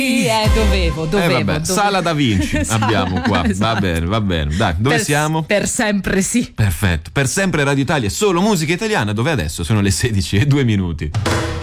Dovevo. Sala da Vinci abbiamo qua. Esatto. Va bene. Dai, dove siamo? Per sempre sì. Perfetto. Per sempre Radio Italia, solo musica italiana, dove adesso sono le 16:02.